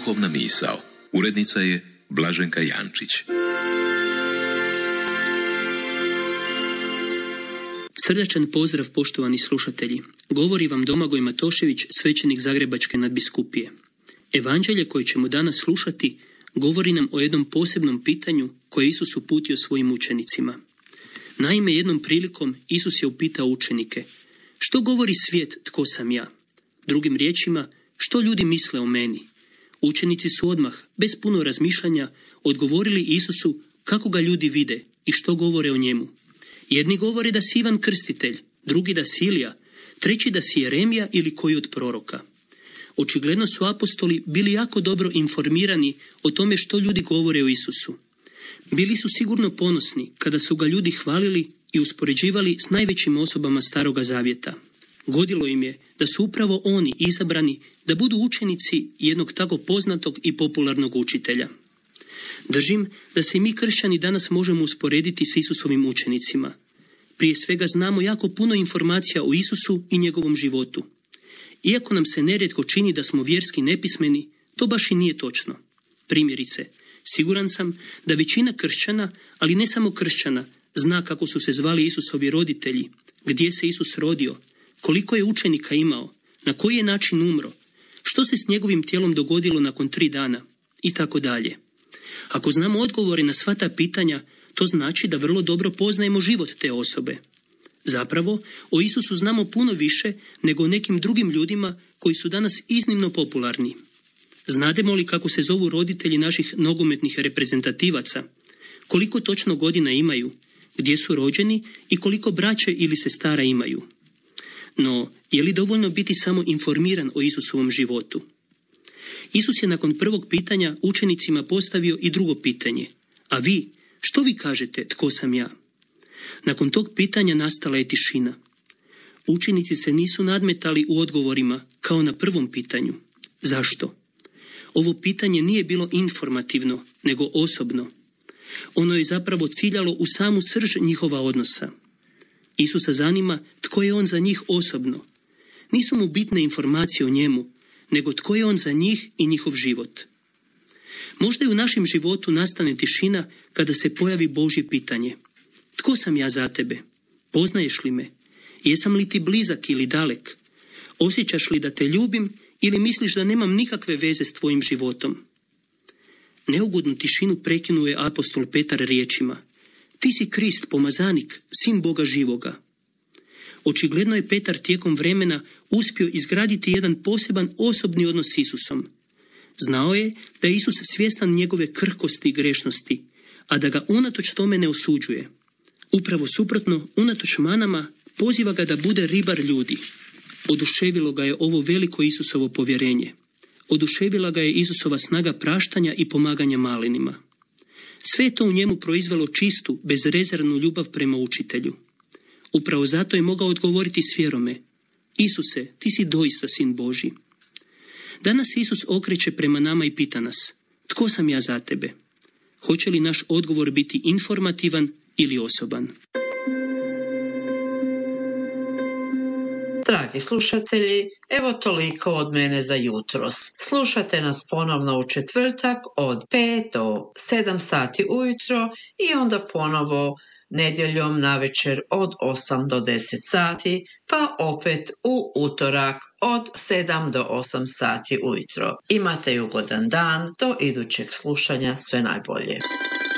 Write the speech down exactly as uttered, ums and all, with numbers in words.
Duhovna misao. Urednica je Blaženka Jančić. Srdačan pozdrav, poštovani slušatelji. Govori vam Domagoj Matošević, svećenik Zagrebačke nadbiskupije. Evanđelje koje ćemo danas slušati govori nam o jednom posebnom pitanju koje Isus uputio svojim učenicima. Naime, jednom prilikom Isus je upitao učenike: što govori svijet, tko sam ja? Drugim riječima, što ljudi misle o meni? Učenici su odmah, bez puno razmišljanja, odgovorili Isusu kako ga ljudi vide i što govore o njemu. Jedni govore da si Ivan Krstitelj, drugi da si Ilija, treći da si Jeremija ili koji od proroka. Očigledno su apostoli bili jako dobro informirani o tome što ljudi govore o Isusu. Bili su sigurno ponosni kada su ga ljudi hvalili i uspoređivali s najvećim osobama Staroga Zavjeta. Godilo im je da su upravo oni izabrani da budu učenici jednog tako poznatog i popularnog učitelja. Držim da se i mi kršćani danas možemo usporediti s Isusovim učenicima. Prije svega znamo jako puno informacija o Isusu i njegovom životu. Iako nam se nerijetko čini da smo vjerski nepismeni, to baš i nije točno. Primjerice, siguran sam da većina kršćana, ali ne samo kršćana, zna kako su se zvali Isusovi roditelji, gdje se Isus rodio, koliko je učenika imao, na koji je način umro, što se s njegovim tijelom dogodilo nakon tri dana i tako dalje. Ako znamo odgovore na sva ta pitanja, to znači da vrlo dobro poznajemo život te osobe. Zapravo, o Isusu znamo puno više nego o nekim drugim ljudima koji su danas iznimno popularni. Znademo li kako se zovu roditelji naših nogometnih reprezentativaca, koliko točno godina imaju, gdje su rođeni i koliko braće ili sestara imaju? No, je li dovoljno biti samo informiran o Isusovom životu? Isus je nakon prvog pitanja učenicima postavio i drugo pitanje: a vi, što vi kažete, tko sam ja? Nakon tog pitanja nastala je tišina. Učenici se nisu nadmetali u odgovorima kao na prvom pitanju. Zašto? Ovo pitanje nije bilo informativno, nego osobno. Ono je zapravo ciljalo u samu srž njihova odnosa. Isusa zanima tko je on za njih osobno. Nisu mu bitne informacije o njemu, nego tko je on za njih i njihov život. Možda i u našem životu nastane tišina kada se pojavi Božje pitanje: tko sam ja za tebe? Poznaješ li me? Jesam li ti blizak ili dalek? Osjećaš li da te ljubim ili misliš da nemam nikakve veze s tvojim životom? Neugodnu tišinu prekinuo je apostol Petar riječima: ti si Krist, pomazanik, sin Boga živoga. Očigledno je Petar tijekom vremena uspio izgraditi jedan poseban osobni odnos s Isusom. Znao je da je Isus svjestan njegove krhkosti i grešnosti, a da ga unatoč tome ne osuđuje. Upravo suprotno, unatoč manama, poziva ga da bude ribar ljudi. Oduševilo ga je ovo veliko Isusovo povjerenje. Oduševila ga je Isusova snaga praštanja i pomaganja malinima. Sve je to u njemu proizvelo čistu, bezrezervnu ljubav prema učitelju. Upravo zato je mogao odgovoriti s vjerome: Isuse, ti si doista sin Božji. Danas se Isus okreće prema nama i pita nas: tko sam ja za tebe? Hoće li naš odgovor biti informativan ili osoban? Dragi slušatelji, evo toliko od mene za jutros. Slušate nas ponovno u četvrtak od pet do sedam sati ujutro i onda ponovo nedjeljom navečer od osam do deset sati, pa opet u utorak od sedam do osam sati ujutro. Imate ugodan dan, do idućeg slušanja, sve najbolje.